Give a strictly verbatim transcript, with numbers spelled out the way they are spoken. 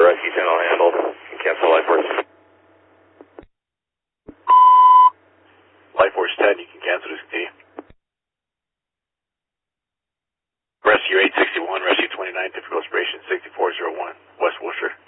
Rescue ten all handled. Cancel Life Force. Life Force ten, you can cancel this continue. Rescue eight sixty-one, Rescue twenty-nine, typical aspiration sixty-four oh one, West Wilshire.